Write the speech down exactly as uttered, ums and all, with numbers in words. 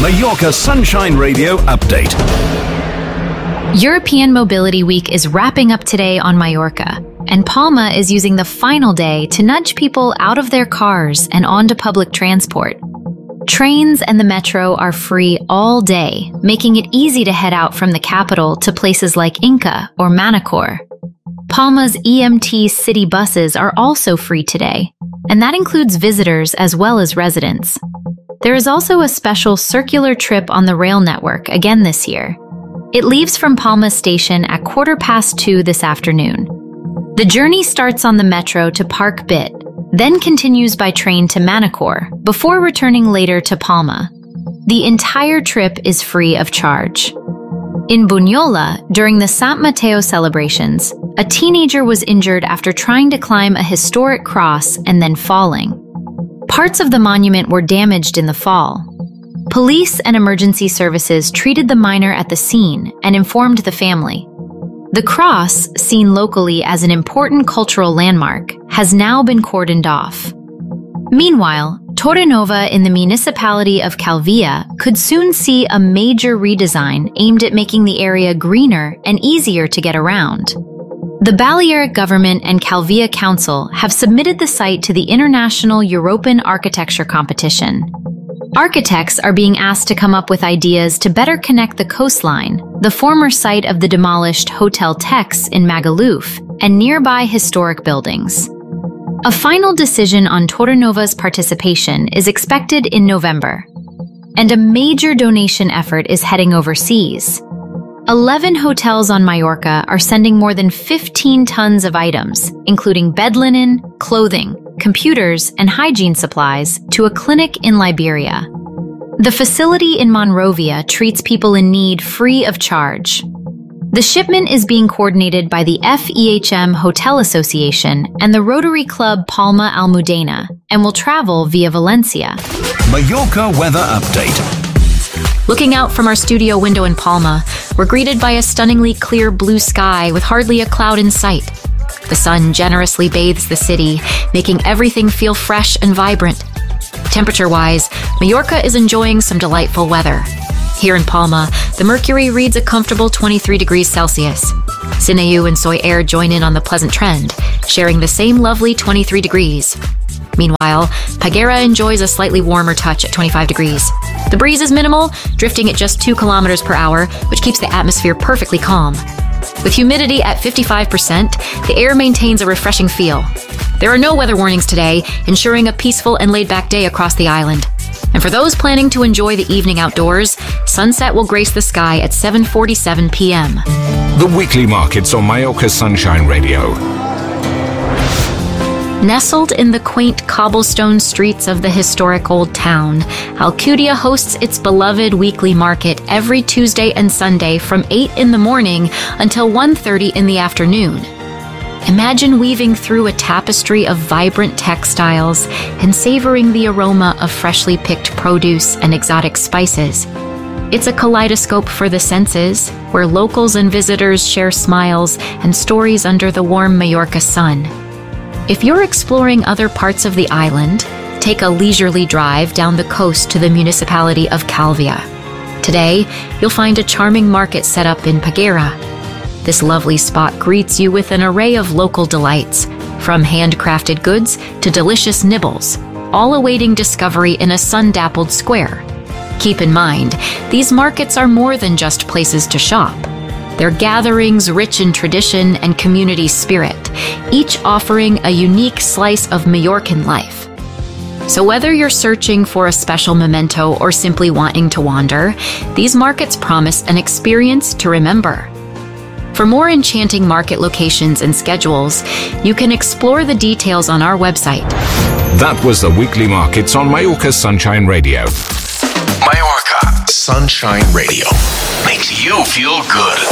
Mallorca Sunshine Radio update. European Mobility Week is wrapping up today on Mallorca, and Palma is using the final day to nudge people out of their cars and onto public transport. Trains and the metro are free all day, making it easy to head out from the capital to places like Inca or Manacor. Palma's E M T city buses are also free today, and that includes visitors as well as residents. There is also a special circular trip on the rail network again this year. It leaves from Palma station at quarter past two this afternoon. The journey starts on the metro to Park Bit, then continues by train to Manacor, before returning later to Palma. The entire trip is free of charge. In Bunyola, during the Sant Mateo celebrations, a teenager was injured after trying to climb a historic cross and then falling. Parts of the monument were damaged in the fall. Police and emergency services treated the minor at the scene and informed the family. The cross, seen locally as an important cultural landmark, has now been cordoned off. Meanwhile, Torrenova in the municipality of Calvia could soon see a major redesign aimed at making the area greener and easier to get around. The Balearic government and Calvia Council have submitted the site to the International European Architecture Competition. Architects are being asked to come up with ideas to better connect the coastline, the former site of the demolished Hotel Tex in Magaluf, and nearby historic buildings. A final decision on Torrenova's participation is expected in November, and a major donation effort is heading overseas. Eleven hotels on Mallorca are sending more than fifteen tons of items, including bed linen, clothing, computers, and hygiene supplies, to a clinic in Liberia. The facility in Monrovia treats people in need free of charge. The shipment is being coordinated by the F E H M Hotel Association and the Rotary Club Palma Almudena, and will travel via Valencia. Mallorca weather update. Looking out from our studio window in Palma, we're greeted by a stunningly clear blue sky with hardly a cloud in sight. The sun generously bathes the city, making everything feel fresh and vibrant. Temperature-wise, Mallorca is enjoying some delightful weather. Here in Palma, the mercury reads a comfortable twenty-three degrees Celsius. Sineu and Soy Air join in on the pleasant trend, sharing the same lovely twenty-three degrees. Meanwhile, Peguera enjoys a slightly warmer touch at twenty-five degrees. The breeze is minimal, drifting at just two kilometers per hour, which keeps the atmosphere perfectly calm. With humidity at fifty-five percent, the air maintains a refreshing feel. There are no weather warnings today, ensuring a peaceful and laid-back day across the island. And for those planning to enjoy the evening outdoors, sunset will grace the sky at seven forty-seven p m The weekly markets on Mallorca Sunshine Radio. Nestled in the quaint cobblestone streets of the historic old town, Alcudia hosts its beloved weekly market every Tuesday and Sunday from eight in the morning until one thirty in the afternoon. Imagine weaving through a tapestry of vibrant textiles and savoring the aroma of freshly picked produce and exotic spices. It's a kaleidoscope for the senses, where locals and visitors share smiles and stories under the warm Mallorca sun. If you're exploring other parts of the island, take a leisurely drive down the coast to the municipality of Calvia. Today, you'll find a charming market set up in Peguera. This lovely spot greets you with an array of local delights, from handcrafted goods to delicious nibbles, all awaiting discovery in a sun-dappled square. Keep in mind, these markets are more than just places to shop. They're gatherings rich in tradition and community spirit, each offering a unique slice of Mallorcan life. So whether you're searching for a special memento or simply wanting to wander, these markets promise an experience to remember. For more enchanting market locations and schedules, you can explore the details on our website. That was the weekly markets on Mallorca Sunshine Radio. Mallorca Sunshine Radio makes you feel good.